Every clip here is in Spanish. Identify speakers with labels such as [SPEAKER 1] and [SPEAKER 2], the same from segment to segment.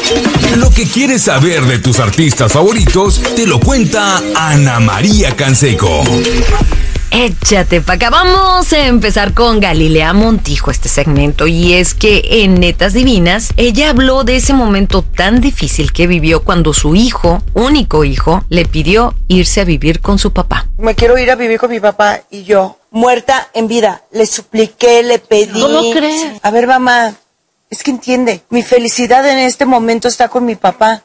[SPEAKER 1] Lo que quieres saber de tus artistas favoritos, te lo cuenta Ana María Canseco.
[SPEAKER 2] Échate pa' acá. Vamos a empezar con Galilea Montijo este segmento. Y es que en Netas Divinas, ella habló de ese momento tan difícil que vivió cuando su hijo, único hijo, le pidió irse a vivir con su papá.
[SPEAKER 3] Me quiero ir a vivir con mi papá y yo, muerta en vida, le supliqué, le pedí.
[SPEAKER 4] ¿Cómo crees?
[SPEAKER 3] A ver, mamá, es que entiende, mi felicidad en este momento está con mi papá.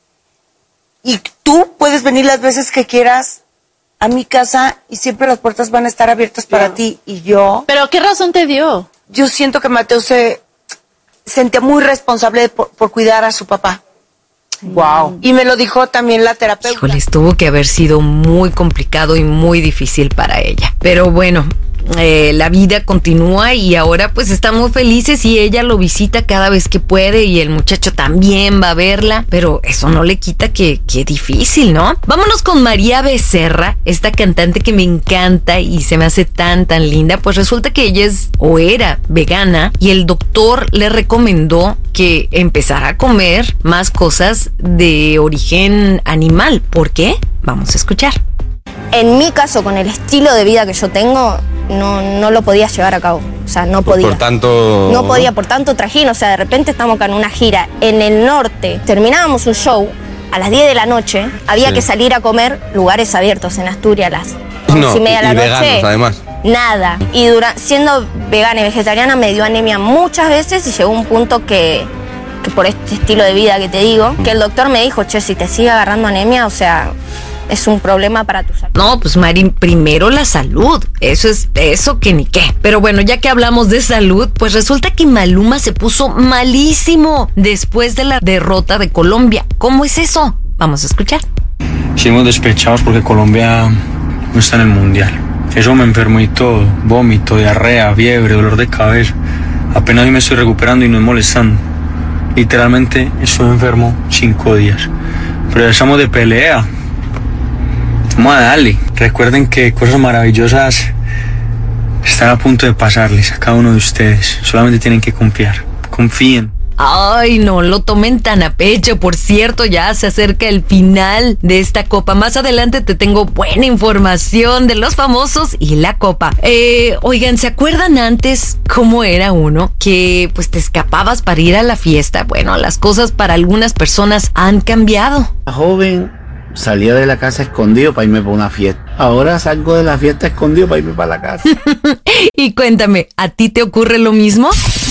[SPEAKER 3] Y tú puedes venir las veces que quieras a mi casa y siempre las puertas van a estar abiertas para ti. Y yo...
[SPEAKER 4] ¿Pero qué razón te dio?
[SPEAKER 3] Yo siento que Mateo se sentía muy responsable por cuidar a su papá. Wow. Y me lo dijo también la terapeuta.
[SPEAKER 2] Híjoles, tuvo que haber sido muy complicado y muy difícil para ella. Pero bueno, la vida continúa y ahora pues estamos felices y ella lo visita cada vez que puede y el muchacho también va a verla, pero eso no le quita que difícil, ¿no? Vámonos con María Becerra, esta cantante que me encanta y se me hace tan linda. Pues resulta que ella es o era vegana y el doctor le recomendó que empezara a comer más cosas de origen animal. ¿Por qué? Vamos a escuchar.
[SPEAKER 5] En mi caso, con el estilo de vida que yo tengo, no lo podía llevar a cabo. O sea, no podía.
[SPEAKER 6] Por tanto...
[SPEAKER 5] No podía, por tanto trajín. O sea, de repente estamos acá en una gira en el norte. Terminábamos un show a las 10 de la noche. Había que salir a comer lugares abiertos en Asturias a las 11:30 de la noche.
[SPEAKER 6] Veganos, además.
[SPEAKER 5] Nada. Y siendo vegana y vegetariana me dio anemia muchas veces y llegó un punto que por este estilo de vida que te digo, que el doctor me dijo, che, si te sigue agarrando anemia, o sea... es un problema para tu salud.
[SPEAKER 2] No, pues Mari, primero la salud. Eso que ni qué. Pero bueno, ya que hablamos de salud, pues resulta que Maluma se puso malísimo después de la derrota de Colombia. ¿Cómo es eso? Vamos a escuchar.
[SPEAKER 7] Seguimos despechados porque Colombia no está en el mundial. Eso me enfermó y todo. Vómito, diarrea, fiebre, dolor de cabeza. Apenas me estoy recuperando y no es molestando. Literalmente estoy enfermo 5 días. Pero ya estamos de pelea. Vamos a darle. Recuerden que cosas maravillosas están a punto de pasarles a cada uno de ustedes. Solamente tienen que confiar. Confíen.
[SPEAKER 2] Ay, no lo tomen tan a pecho. Por cierto, ya se acerca el final de esta copa. Más adelante te tengo buena información de los famosos y la copa. Oigan, ¿se acuerdan antes cómo era uno? Que pues te escapabas para ir a la fiesta. Bueno, las cosas para algunas personas han cambiado.
[SPEAKER 8] Joven, salía de la casa escondido para irme para una fiesta. Ahora salgo de la fiesta escondido para irme para la casa.
[SPEAKER 2] Y cuéntame, ¿a ti te ocurre lo mismo?